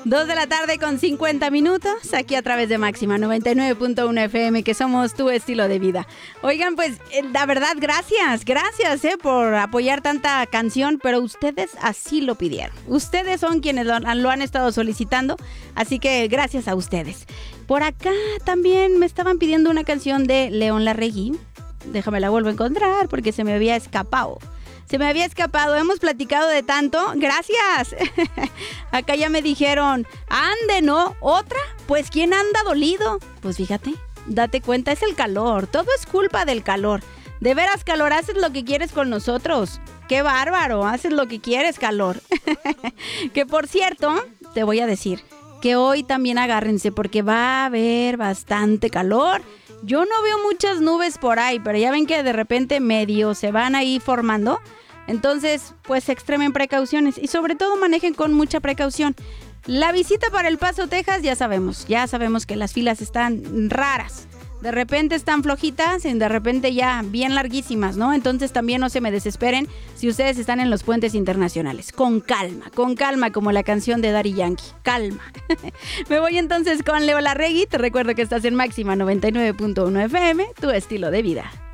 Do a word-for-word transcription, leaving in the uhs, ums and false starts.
Dos de la tarde con cincuenta minutos, aquí a través de Máxima noventa y nueve punto uno F M, que somos tu estilo de vida. Oigan, pues, eh, la verdad, gracias, gracias eh, por apoyar tanta canción, pero ustedes así lo pidieron. Ustedes son quienes lo, lo han estado solicitando, así que gracias a ustedes. Por acá también me estaban pidiendo una canción de León Larregui. Déjame la vuelvo a encontrar porque se me había escapado. Se me había escapado, hemos platicado de tanto. ¡Gracias! Acá ya me dijeron, ande, ¿no? ¿Otra? Pues ¿quién anda dolido? Pues fíjate, date cuenta, es el calor. Todo es culpa del calor. De veras, calor, haces lo que quieres con nosotros. ¡Qué bárbaro! Haces lo que quieres, calor. Que por cierto, te voy a decir que hoy también agárrense porque va a haber bastante calor. Yo no veo muchas nubes por ahí, pero ya ven que de repente medio se van ahí formando. Entonces, pues extremen precauciones y sobre todo manejen con mucha precaución. La visita para El Paso, Texas, ya sabemos, ya sabemos que las filas están raras. De repente están flojitas y de repente ya bien larguísimas, ¿no? Entonces también no se me desesperen si ustedes están en los puentes internacionales. Con calma, con calma, como la canción de Daddy Yankee. Calma. Me voy entonces con León Larregui. Te recuerdo que estás en Máxima noventa y nueve punto uno F M, tu estilo de vida.